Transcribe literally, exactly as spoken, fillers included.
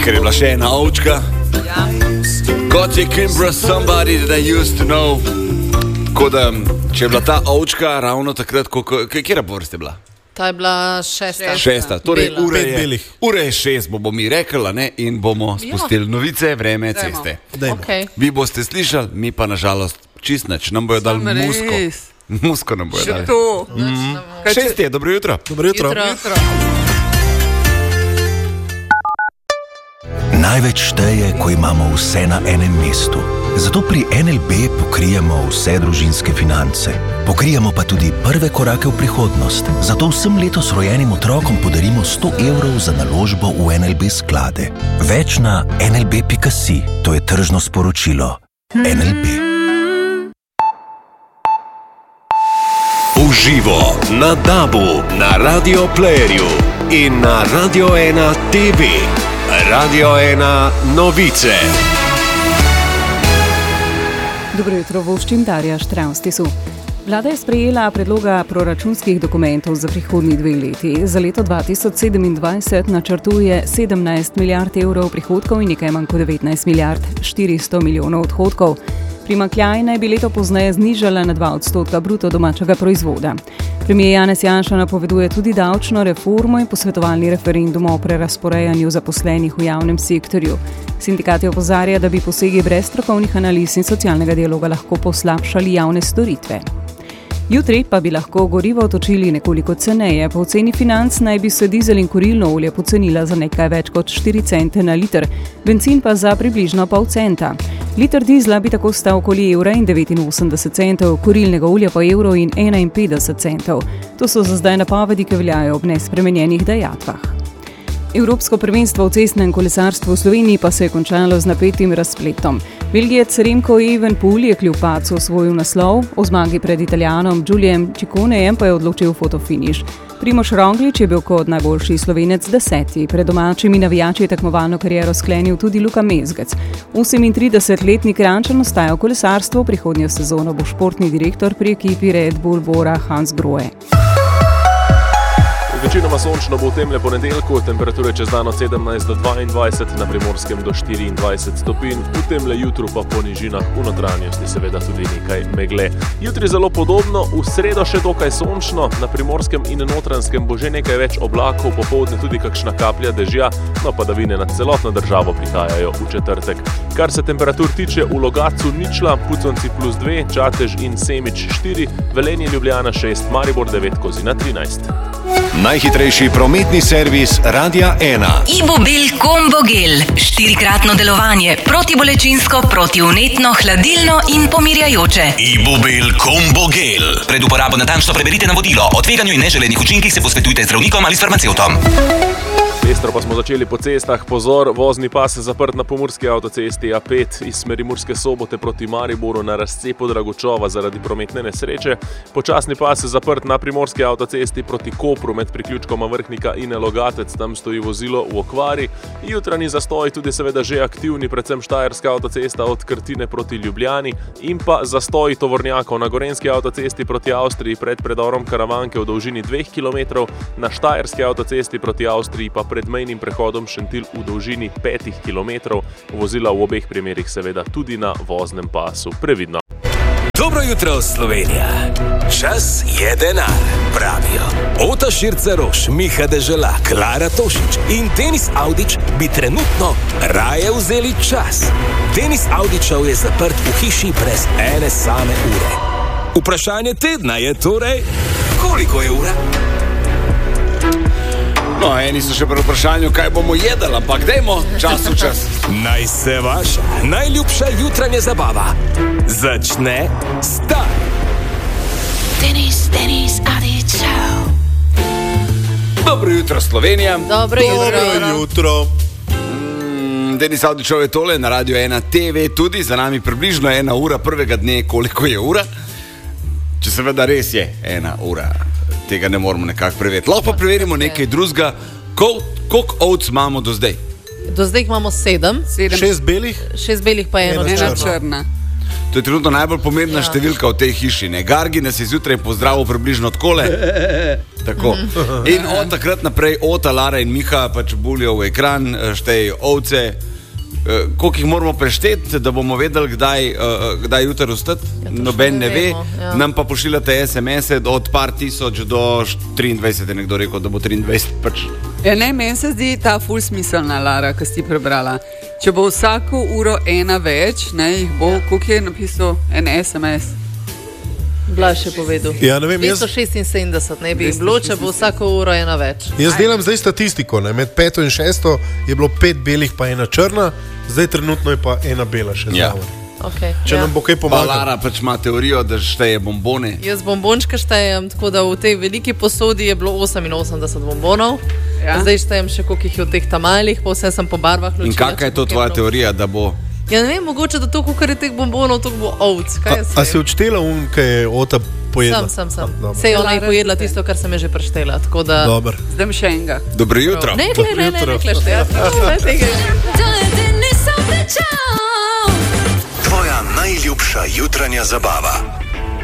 ker je bila še ena ovčka. Ja. Kot je Kimbra somebody that I used to know. Ko da, če je bila ta ovčka ravno takrat, kjera borst je bila? Ta je bila šesta. Šesta, torej ure je, ure je šest, bomo mi rekli, ne? In bomo spustili novice, vreme, ceste. Okay. Vi boste slišali, mi pa nažalost čist nič, nam bojo dali musko. Musko nam bojo dali. Še to. Mm. Šest je, dobro jutro. Dobro jutro. jutro. jutro. Največ šteje, ko imamo vse na enem mestu. Zato pri N L B pokrijemo vse družinske finance. Pokrijemo pa tudi prve korake v prihodnost. Zato vsem letos rojenim otrokom podarimo sto evrov za naložbo v N L B sklade. Več na en el be pika si. To je tržno sporočilo. N L B. Uživo na dabu, na Radio Playerju in na Radio ena te ve. Radio ena novice. Dobro jutro, voščim Darja Štravstisu. Vlada je sprejela predloga proračunskih dokumentov za prihodnji dve leti. Za leto dva tisoč sedemindvajset načrtuje sedemnajst milijard evrov prihodkov in nekaj manj kot devetnajst milijard štiristo milijonov odhodkov. Primanjkljaj naj bi leto pozneje znižala na dva odstotka bruto domačega proizvoda. Premier Janez Janša napoveduje tudi davčno reformo in posvetovalni referendum o prerazporejanju zaposlenih v javnem sektorju. Sindikati opozarja, da bi posegi brez strokovnih analiz in socialnega dialoga lahko poslabšali javne storitve. Jutri pa bi lahko gorivo točili nekoliko ceneje. Po oceni Financ naj bi se dizel in kurilno olje pocenila za nekaj več kot štiri cente na liter, bencin pa za približno pol centa. Liter dizla bi tako stal okoli evra in devetinosemdeset centov, kurilnega olja pa evro in enainpetdeset centov. To so za zdaj napovedi, ki veljajo ob nespremenjenih dajatvah. Evropsko prvenstvo v cestnem kolesarstvu v Sloveniji pa se je končalo z napetim razpletom. Belgijec Remco Evenepoel je kljub padcu osvojil naslov, o zmagi pred Italijanom Giuliem Ciconejem pa je odločil fotofiniš. Primož Roglič je bil kot najboljši Slovenec deseti. Pred domačimi navijači je tekmovalno kariero sklenil tudi Luka Mezgec. osemintridesetletni Kranjčan ostaja v kolesarstvu, prihodnjo sezono bo športni direktor pri ekipi Red Bull Bora Hans Grohe. Večinoma sončno bo v temle ponedeljku, temperature čez dan od sedemnajst do dvaindvajset, na Primorskem do štiriindvajset stopinj, v temle jutru pa po nižinah v notranjosti seveda tudi nekaj megle. Jutri zelo podobno, v sredo še dokaj sončno, na Primorskem in Notranjskem bo že nekaj več oblakov, popoldne tudi kakšna kaplja dežja, no padavine nad celotno državo prihajajo v četrtek. Kar se temperatur tiče, v Logatcu ničla, Puconci plus dve, Čatež in Semič štiri, Velenje Ljubljana šest, Maribor devet, Kozina trinajst. Najhitrejši prometni servis Radia ena. Ibubil Combo Gel. Štirikratno delovanje. Protibolečinsko, protivnetno, hladilno in pomirjajoče. Ibubil Combo Gel. Pred uporabo natančno preberite navodilo. O tveganju in neželenih učinkih se posvetujte z zdravnikom ali s farmacevtom. Pestro pa smo začeli po cestah. Pozor, vozni pas zaprt na pomurski avtocesti A pet iz smeri Murske Sobote proti Mariboru na razcepu Dragočova zaradi prometne nesreče. Počasni pas zaprt na primorski avtocesti proti Kopru med priključkoma Vrhnika in Logatec, tam stoji vozilo v okvari. Jutranji zastoj tudi seveda že aktivni, predvsem Štajerska avtocesta od Krtine proti Ljubljani in pa zastoj tovornjakov na Gorenjski avtocesti proti Avstriji pred predorom Karavanke v dolžini dveh kilometrov, na Štajerski avtocesti proti Avstriji pa pred mejnim prehodom Šentilj v dolžini petih kilometrov. Vozila v obeh primerih seveda tudi na voznem pasu. Previdno. Dobro jutro, Slovenija. Čas je denar, pravijo. Ota Širceroš, Miha Dežela, Klara Tošič in Denis Avdić bi trenutno raje vzeli čas. Denis Avdićov je zaprt v hiši brez ene same ure. Vprašanje tedna je torej, koliko je ura? No, eni so še pri vprašanju, kaj bomo jedli, ampak dajmo čas v čas. Naj se vaša najljubša jutranja zabava začne zdaj. Denis, Denis Avdićov. Dobro jutro, Slovenija. Dobro jutro. Dobro jutro. Mm, Denis Avdićov je tole na Radio ena te ve tudi, za nami približno ena ura prvega dne, koliko je ura. Če seveda res je ena ura. Tega ne moramo nekako preveriti. Lahko pa preverimo nekaj drugega. Koliko ovc imamo do zdaj? Do zdaj imamo sedem. sedem. Šest belih? Šest belih pa eno Ena črna. To je trenutno najbolj pomembna ja. številka v tej hiši. Ne? Gargi nas je zjutraj pozdravil približno takole. Tako. In od takrat naprej Ota, Lara in Miha pač bulijo v ekran, štejejo ovce. Koliko jih moramo prešteti, da bomo vedeli, kdaj, kdaj jutri vstati, ja, noben ne, ne ve, vemo, ja. Nam pa pošiljate es em ese od par tisoč do triindvajset, je nekdo rekel, da bo triindvajset pač. Ja, ne, meni se zdi ta ful smiselna, Lara, ki si prebrala. Če bo vsako uro ena več, ne, jih bo, ja. Koliko je napisal en es em es? Blaž je povedal. Ja, ne vem, dvesto šestinsedemdeset ne bi bilo, če bo vsako uro ena več. Jaz delam zdaj statistiko, ne? Med peto in šesto je bilo pet belih pa ena črna, zdaj trenutno je pa ena bela še ja. zraven. Okay, če ja. nam bo kaj pomagalo. Pa Lara pač ima teorijo, da šteje bombone. Jaz bombončka štejem, tako da v tej veliki posodi je bilo oseminosemdeset bombonov. Ja. Zdaj štejem še koliko jih je v teh tamalih, pa vse sem po barvah ločila. In kakšna je to tvoja teorija, da bo... Ja ne vem, mogoče, da to, koliko je teh bombonov, to bo ovc. A, a si odštela un, kaj je Ota pojedla? Sem, sem, sem. Sej ona je pojedla tisto, kar sem je že preštela, tako da... Dobar. Zdaj še enega. Dobro jutro. Ne, ne, ne, ne, ne, klešte. Tvoja najljubša jutranja zabava.